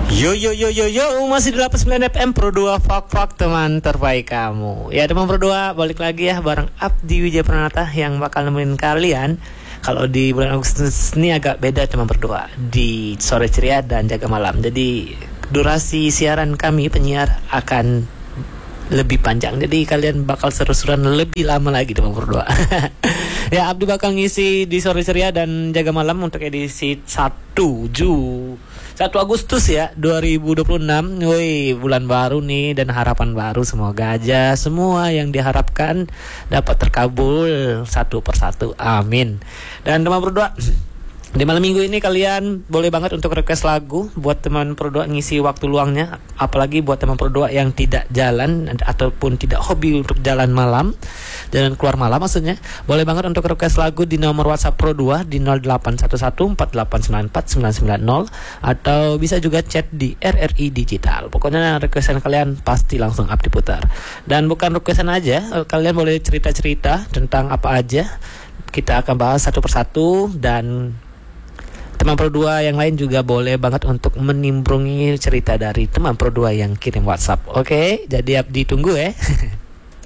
Yo yo yo yo yo, masih di 89 FM Pro 2 Fak teman terbaik kamu. Ya teman Pro 2, balik lagi ya bareng Abdi Wijaya Pranata yang bakal nemenin kalian. Kalau di bulan Agustus ini agak beda teman Pro 2, di sore ceria dan jaga malam. Jadi durasi siaran kami penyiar akan lebih panjang. Jadi kalian bakal seru-seruan lebih lama lagi teman Pro 2. Ya, Abdi bakal ngisi di sore ceria dan jaga malam untuk edisi 1 Agustus ya 2026. Woi, bulan baru nih dan harapan baru. Semoga aja semua yang diharapkan dapat terkabul satu persatu. Amin. Dan teman Pro 2, di malam minggu ini kalian boleh banget untuk request lagu buat teman Pro 2 ngisi waktu luangnya. Apalagi buat teman Pro 2 yang tidak jalan ataupun tidak hobi untuk jalan malam, jalan keluar malam maksudnya. Boleh banget untuk request lagu di nomor WhatsApp Pro 2 di 081148949990, atau bisa juga chat di RRI Digital. Pokoknya requestan kalian pasti langsung up diputar. Dan bukan requestan aja, kalian boleh cerita-cerita tentang apa aja. Kita akan bahas satu persatu, dan teman Pro 2 yang lain juga boleh banget untuk menimbrungi cerita dari teman Pro 2 yang kirim WhatsApp. Oke, jadi Abdi tunggu ya.